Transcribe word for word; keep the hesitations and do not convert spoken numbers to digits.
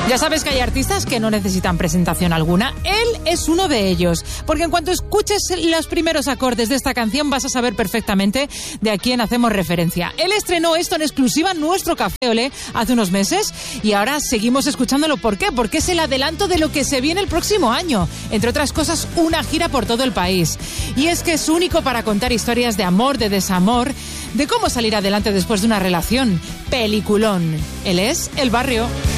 Ya sabes que hay artistas que no necesitan presentación alguna. Él es uno de ellos, porque en cuanto escuches los primeros acordes de esta canción vas a saber perfectamente de a quién hacemos referencia. Él estrenó esto en exclusiva en nuestro Café Olé hace unos meses y ahora seguimos escuchándolo. ¿Por qué? Porque es el adelanto de lo que se viene el próximo año. Entre otras cosas, una gira por todo el país. Y es que es único para contar historias de amor, de desamor, de cómo salir adelante después de una relación. Peliculón. Él es El Barrio.